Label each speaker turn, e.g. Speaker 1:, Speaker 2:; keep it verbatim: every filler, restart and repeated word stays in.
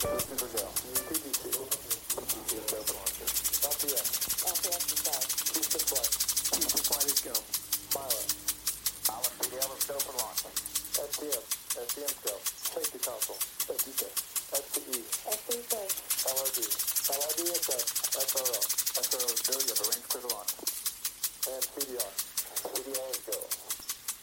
Speaker 1: Listening for go. T T C. T T C is go for launcher. L P S.
Speaker 2: L P S is go.
Speaker 1: Houston flight. Houston flight is go. Pilot. Pilot P D L is go for launch. S T M. S T M is go. Safety console. Safety safe. S T E.
Speaker 2: S T E safe.
Speaker 1: L R D. L R D is go. S R O. S R O is go. You have a range clear to launch. And C D R. C D R is go.